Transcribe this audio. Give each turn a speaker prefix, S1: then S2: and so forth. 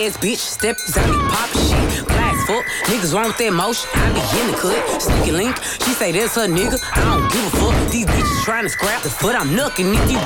S1: ass bitch, step out me pop shit. Blast fuck, niggas wrong with that motion. I be in the cut, sneaky link. She say that's her nigga. I don't give a fuck. These bitches trying to scrap the foot. I'm knucking if you